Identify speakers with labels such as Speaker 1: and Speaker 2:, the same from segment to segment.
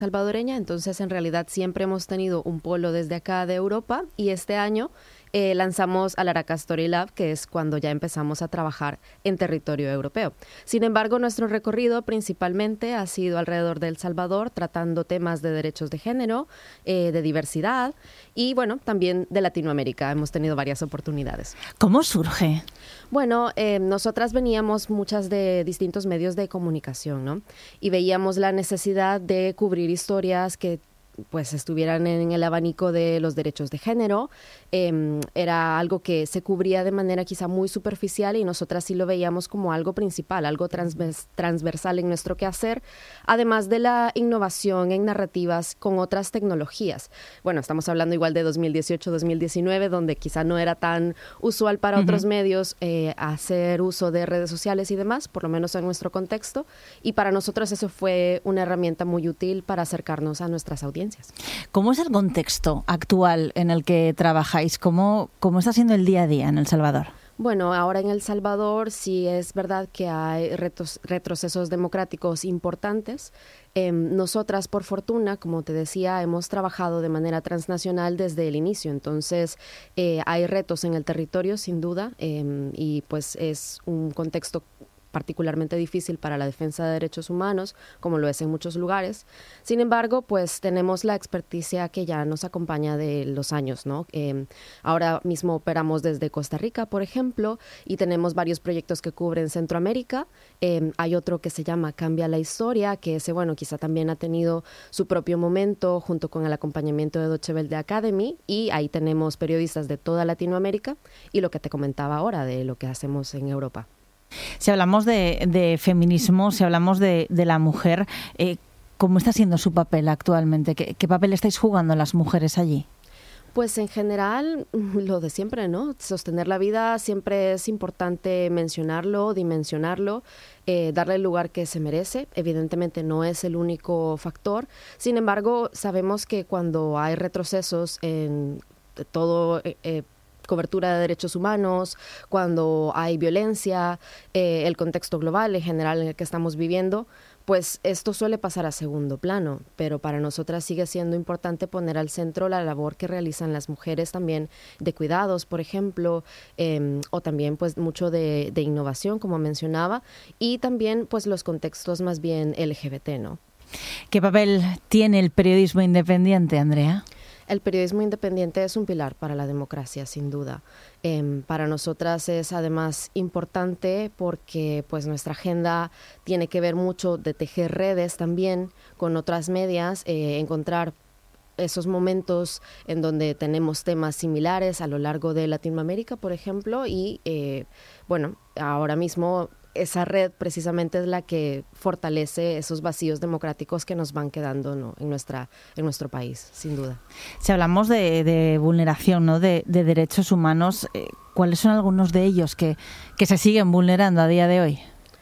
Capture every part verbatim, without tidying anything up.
Speaker 1: salvadoreña, entonces en realidad siempre hemos tenido un polo desde acá de Europa y este año eh, lanzamos Alaraka Story Lab, que es cuando ya empezamos a trabajar en territorio europeo. Sin embargo, nuestro recorrido principalmente ha sido alrededor de El Salvador, tratando temas de derechos de género, eh, de diversidad y, bueno, también de Latinoamérica. Hemos tenido varias oportunidades.
Speaker 2: ¿Cómo surge?
Speaker 1: Bueno, eh, nosotras veníamos muchas de distintos medios de comunicación, ¿no? Y veíamos la necesidad de cubrir historias que pues estuvieran en el abanico de los derechos de género. Eh, era algo que se cubría de manera quizá muy superficial y nosotras sí lo veíamos como algo principal, algo transvers- transversal en nuestro quehacer, además de la innovación en narrativas con otras tecnologías. Bueno, estamos hablando igual de dos mil dieciocho, dos mil diecinueve, donde quizá no era tan usual para uh-huh. otros medios eh, hacer uso de redes sociales y demás, por lo menos en nuestro contexto, y para nosotros eso fue una herramienta muy útil para acercarnos a nuestras audiencias.
Speaker 2: ¿Cómo es el contexto actual en el que trabajáis? ¿Cómo, cómo está siendo el día a día en El Salvador?
Speaker 1: Bueno, ahora en El Salvador sí es verdad que hay retos, retrocesos democráticos importantes. Eh, nosotras, por fortuna, como te decía, hemos trabajado de manera transnacional desde el inicio. Entonces, eh, hay retos en el territorio, sin duda, eh, y pues es un contexto particularmente difícil para la defensa de derechos humanos, como lo es en muchos lugares. Sin embargo, pues tenemos la experticia que ya nos acompaña de los años, ¿no? Eh, ahora mismo operamos desde Costa Rica, por ejemplo, y tenemos varios proyectos que cubren Centroamérica. Eh, hay otro que se llama Cambia la Historia, que ese, bueno, quizá también ha tenido su propio momento junto con el acompañamiento de Deutsche Welle Academy, y ahí tenemos periodistas de toda Latinoamérica y lo que te comentaba ahora de lo que hacemos en Europa.
Speaker 2: Si hablamos de, de feminismo, si hablamos de, de la mujer, eh, ¿cómo está siendo su papel actualmente? ¿Qué, qué papel estáis jugando las mujeres allí?
Speaker 1: Pues en general, lo de siempre, ¿no? Sostener la vida siempre es importante mencionarlo, dimensionarlo, eh, darle el lugar que se merece. Evidentemente no es el único factor. Sin embargo, sabemos que cuando hay retrocesos en todo eh, cobertura de derechos humanos, cuando hay violencia, eh, el contexto global en general en el que estamos viviendo, pues esto suele pasar a segundo plano, pero para nosotras sigue siendo importante poner al centro la labor que realizan las mujeres también de cuidados, por ejemplo, eh, o también pues mucho de, de innovación, como mencionaba, y también pues los contextos más bien L G B T, ¿no?
Speaker 2: ¿Qué papel tiene el periodismo independiente, Andrea?
Speaker 1: El periodismo independiente es un pilar para la democracia, sin duda. Eh, para nosotras es además importante porque pues nuestra agenda tiene que ver mucho de tejer redes también con otras medias, eh, encontrar esos momentos en donde tenemos temas similares a lo largo de Latinoamérica, por ejemplo, y eh, bueno, ahora mismo esa red precisamente es la que fortalece esos vacíos democráticos que nos van quedando, ¿no? en nuestra en nuestro país, sin duda.
Speaker 2: Si hablamos de, de vulneración, ¿no? de, de derechos humanos, eh, ¿cuáles son algunos de ellos que, que se siguen vulnerando a día de hoy?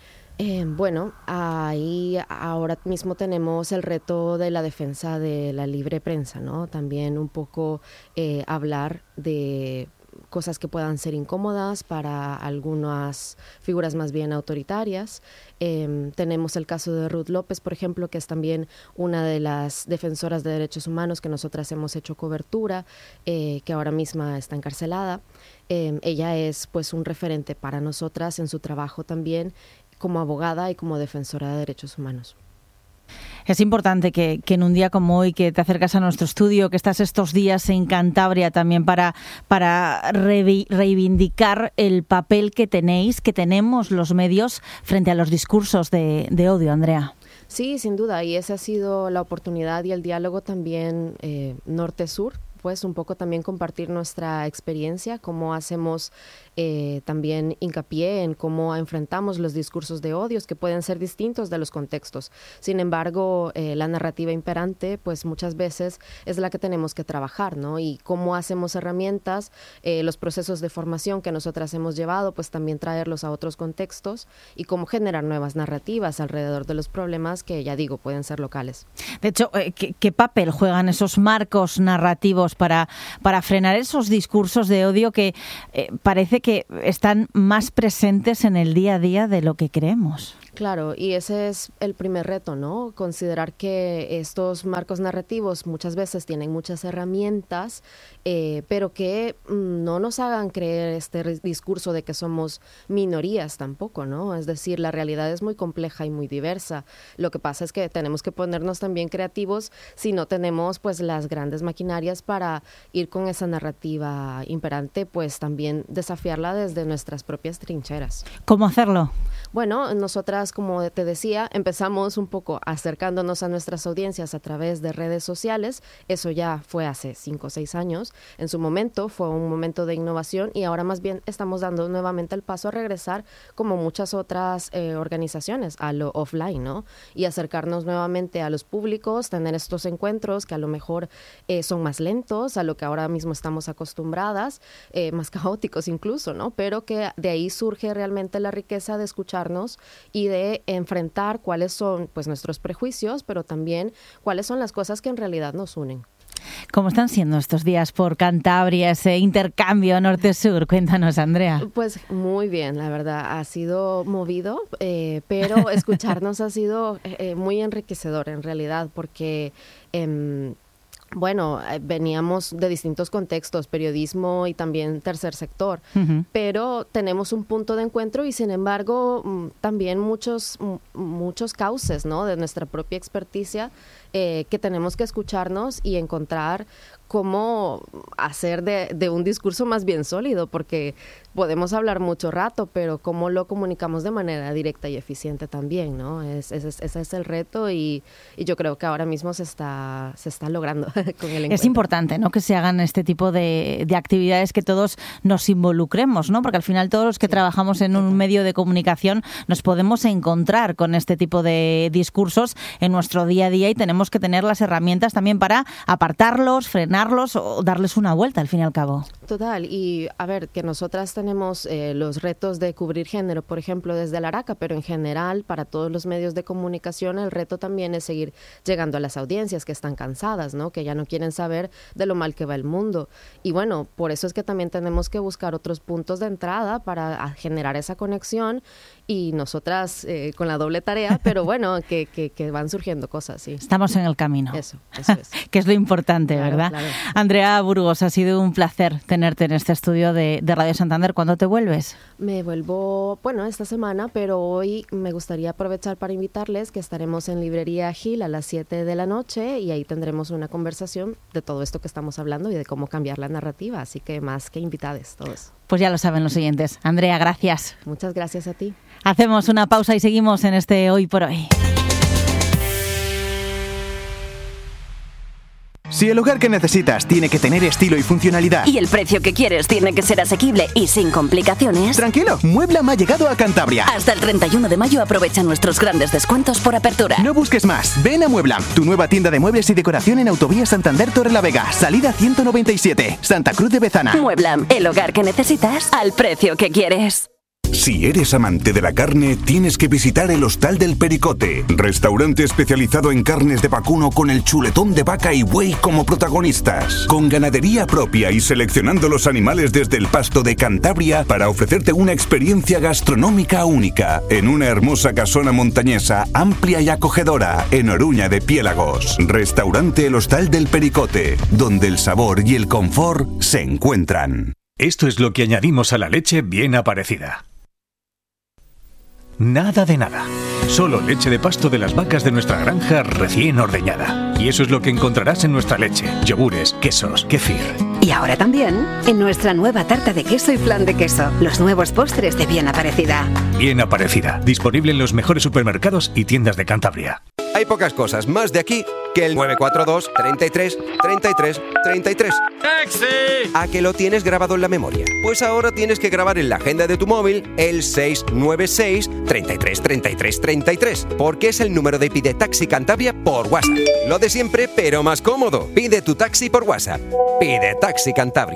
Speaker 1: Eh, bueno, ahí ahora mismo tenemos el reto de la defensa de la libre prensa, ¿no? También un poco eh, hablar de cosas que puedan ser incómodas para algunas figuras más bien autoritarias. Eh, tenemos el caso de Ruth López, por ejemplo, que es también una de las defensoras de derechos humanos que nosotras hemos hecho cobertura, eh, que ahora misma está encarcelada. Eh, ella es pues un referente para nosotras en su trabajo también como abogada y como defensora de derechos humanos.
Speaker 2: Es importante que, que en un día como hoy, que te acercas a nuestro estudio, que estás estos días en Cantabria también para, para reivindicar el papel que tenéis, que tenemos los medios frente a los discursos de, de odio, Andrea.
Speaker 1: Sí, sin duda, y esa ha sido la oportunidad y el diálogo también eh, norte-sur, pues un poco también compartir nuestra experiencia, cómo hacemos eh, también hincapié en cómo enfrentamos los discursos de odios que pueden ser distintos de los contextos. Sin embargo, eh, la narrativa imperante, pues muchas veces es la que tenemos que trabajar, ¿no? Y cómo hacemos herramientas, eh, los procesos de formación que nosotras hemos llevado, pues también traerlos a otros contextos y cómo generar nuevas narrativas alrededor de los problemas que, ya digo, pueden ser locales.
Speaker 2: De hecho, ¿qué, qué papel juegan esos marcos narrativos para, para frenar esos discursos de odio que eh, parece que están más presentes en el día a día de lo que creemos?
Speaker 1: Claro, y ese es el primer reto, ¿no? Considerar que estos marcos narrativos muchas veces tienen muchas herramientas, eh, pero que mm, no nos hagan creer este re- discurso de que somos minorías tampoco, ¿no? Es decir, la realidad es muy compleja y muy diversa. Lo que pasa es que tenemos que ponernos también creativos si no tenemos pues las grandes maquinarias para ir con esa narrativa imperante, pues también desafiarla desde nuestras propias trincheras.
Speaker 2: ¿Cómo hacerlo?
Speaker 1: Bueno, nosotras, como te decía, empezamos un poco acercándonos a nuestras audiencias a través de redes sociales. Eso ya fue hace cinco o seis años. En su momento fue un momento de innovación y ahora más bien estamos dando nuevamente el paso a regresar, como muchas otras eh, organizaciones, a lo offline, ¿no? Y acercarnos nuevamente a los públicos, tener estos encuentros que a lo mejor eh, son más lentos, a lo que ahora mismo estamos acostumbradas, eh, más caóticos incluso, ¿no? Pero que de ahí surge realmente la riqueza de escuchar y de enfrentar cuáles son pues nuestros prejuicios, pero también cuáles son las cosas que en realidad nos unen.
Speaker 2: ¿Cómo están siendo estos días por Cantabria, ese intercambio norte-sur? Cuéntanos, Andrea.
Speaker 1: Pues muy bien, la verdad, ha sido movido, eh, pero escucharnos ha sido eh, muy enriquecedor en realidad, porque Eh, Bueno, eh, veníamos de distintos contextos, periodismo y también tercer sector, uh-huh. pero tenemos un punto de encuentro y sin embargo m- también muchos, m- muchos cauces, ¿no? De nuestra propia experticia eh, que tenemos que escucharnos y encontrar cómo hacer de, de un discurso más bien sólido, porque podemos hablar mucho rato, pero cómo lo comunicamos de manera directa y eficiente también, ¿no? Es, es, es, ese es el reto y, y yo creo que ahora mismo se está, se está logrando con el encuentro.
Speaker 2: Es importante, ¿no?, que se hagan este tipo de, de actividades, que todos nos involucremos, ¿no? Porque al final todos los que sí. trabajamos en un medio de comunicación nos podemos encontrar con este tipo de discursos en nuestro día a día y tenemos que tener las herramientas también para apartarlos, frenar o darles una vuelta al fin y al cabo.
Speaker 1: Total, y a ver, que nosotras tenemos eh, los retos de cubrir género, por ejemplo, desde la Araca, pero en general, para todos los medios de comunicación, el reto también es seguir llegando a las audiencias que están cansadas, ¿no? Que ya no quieren saber de lo mal que va el mundo. Y bueno, por eso es que también tenemos que buscar otros puntos de entrada para generar esa conexión y nosotras eh, con la doble tarea, pero bueno, que, que, que van surgiendo cosas, sí.
Speaker 2: Estamos en el camino.
Speaker 1: Eso, eso es.
Speaker 2: Que es lo importante, claro, ¿verdad? Claro. Andrea Burgos, ha sido un placer tenerte en este estudio de, de Radio Santander. ¿Cuándo te vuelves?
Speaker 1: Me vuelvo, bueno, esta semana, pero hoy me gustaría aprovechar para invitarles que estaremos en Librería Gil a las siete de la noche y ahí tendremos una conversación de todo esto que estamos hablando y de cómo cambiar la narrativa, así que más que invitades todos.
Speaker 2: Pues ya lo saben los oyentes. Andrea, gracias.
Speaker 1: Muchas gracias a ti.
Speaker 2: Hacemos una pausa y seguimos en este Hoy por Hoy.
Speaker 3: Si el hogar que necesitas tiene que tener estilo y funcionalidad
Speaker 4: y el precio que quieres tiene que ser asequible y sin complicaciones,
Speaker 3: tranquilo, Mueblam ha llegado a Cantabria.
Speaker 4: Hasta el treinta y uno de mayo aprovecha nuestros grandes descuentos por apertura.
Speaker 3: No busques más, ven a Mueblam, tu nueva tienda de muebles y decoración en Autovía Santander Torrelavega, salida ciento noventa y siete, Santa Cruz de Bezana.
Speaker 4: Mueblam, el hogar que necesitas al precio que quieres.
Speaker 5: Si eres amante de la carne, tienes que visitar el Hostal del Pericote, restaurante especializado en carnes de vacuno con el chuletón de vaca y buey como protagonistas, con ganadería propia y seleccionando los animales desde el pasto de Cantabria para ofrecerte una experiencia gastronómica única, en una hermosa casona montañesa, amplia y acogedora, en Oruña de Piélagos. Restaurante El Hostal del Pericote, donde el sabor y el confort se encuentran.
Speaker 6: Esto es lo que añadimos a la leche bien aparecida. Nada de nada. Solo leche de pasto de las vacas de nuestra granja recién ordeñada. Y eso es lo que encontrarás en nuestra leche. Yogures, quesos, kefir.
Speaker 7: Y ahora también en nuestra nueva tarta de queso y flan de queso. Los nuevos postres de Bien Aparecida.
Speaker 6: Bien Aparecida. Disponible en los mejores supermercados y tiendas de Cantabria.
Speaker 8: Hay pocas cosas más de aquí que el nueve cuatro dos, treinta y tres, treinta y tres, treinta y tres.
Speaker 9: ¡Taxi!
Speaker 8: ¿A que lo tienes grabado en la memoria? Pues ahora tienes que grabar en la agenda de tu móvil el seis nueve seis, treinta y tres, treinta y tres, treinta y tres, porque es el número de Pide Taxi Cantabria por WhatsApp. Lo de siempre, pero más cómodo. Pide tu taxi por WhatsApp. Pide Taxi Cantabria.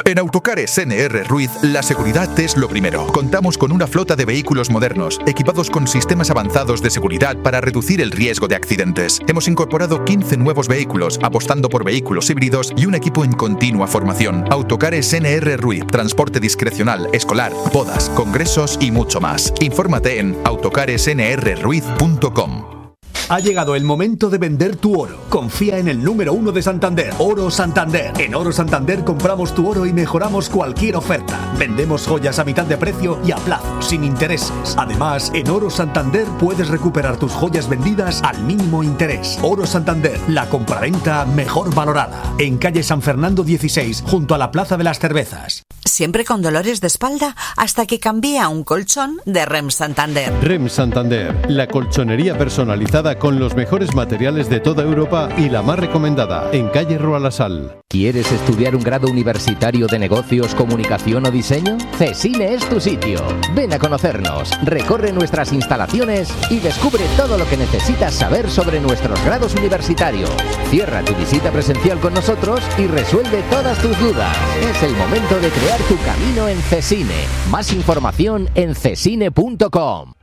Speaker 9: En Autocares N R Ruiz, la seguridad es lo primero. Contamos con una flota de vehículos modernos, equipados con sistemas avanzados de seguridad para reducir el riesgo de accidentes. Hemos incorporado quince nuevos vehículos, apostando por vehículos híbridos y un equipo en continua formación. Autocares N R Ruiz, transporte discrecional, escolar, bodas, congresos y mucho más. Infórmate en autocares n r ruiz punto com.
Speaker 10: Ha llegado el momento de vender tu oro. Confía en el número uno de Santander, Oro Santander. En Oro Santander compramos tu oro y mejoramos cualquier oferta. Vendemos joyas a mitad de precio y a plazo, sin intereses. Además, en Oro Santander puedes recuperar tus joyas vendidas al mínimo interés. Oro Santander, la compraventa mejor valorada. En calle San Fernando dieciséis, junto a la Plaza de las Cervezas.
Speaker 11: Siempre con dolores de espalda hasta que cambié a un colchón de R E M Santander.
Speaker 12: R E M Santander, la colchonería personalizada con los mejores materiales de toda Europa y la más recomendada, en calle Rua La Sal.
Speaker 13: ¿Quieres estudiar un grado universitario de negocios, comunicación o diseño? CESINE es tu sitio. Ven a conocernos, recorre nuestras instalaciones y descubre todo lo que necesitas saber sobre nuestros grados universitarios. Cierra tu visita presencial con nosotros y resuelve todas tus dudas. Es el momento de crear tu camino en CESINE. Más información en cesine punto com.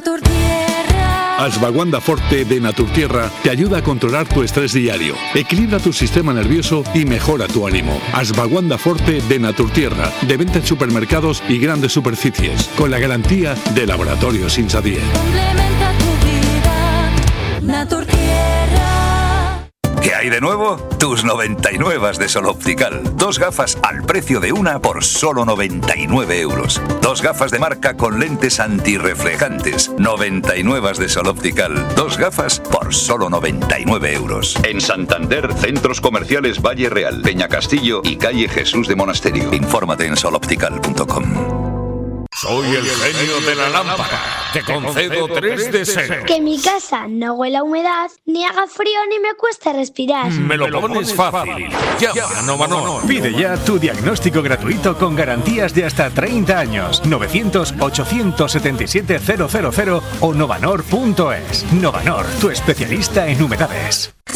Speaker 14: Ashwagandha Forte de Naturtierra te ayuda a controlar tu estrés diario, equilibra tu sistema nervioso y mejora tu ánimo. Ashwagandha Forte de Naturtierra, de venta en supermercados y grandes superficies, con la garantía de Laboratorios Insadier.
Speaker 15: Complementa tu vida, Naturtierra.
Speaker 16: ¿Qué hay de nuevo? Tus noventa y nueve de Sol Optical. Dos gafas al precio de una por solo noventa y nueve euros. Dos gafas de marca con lentes antirreflejantes. noventa y nueve de Sol Optical. Dos gafas por solo noventa y nueve euros. En Santander, Centros Comerciales Valle Real, Peña Castillo y Calle Jesús de Monasterio. Infórmate en sol optical punto com.
Speaker 17: Soy el genio de la lámpara. Te concedo tres deseos.
Speaker 18: Que mi casa no huela a humedad, ni haga frío, ni me cueste respirar.
Speaker 17: Me lo pones fácil. Llama a Novanor.
Speaker 6: Pide ya tu diagnóstico gratuito con garantías de hasta treinta años. novecientos, ochocientos setenta y siete, cero cero cero o novanor punto es. Novanor, tu especialista en humedades.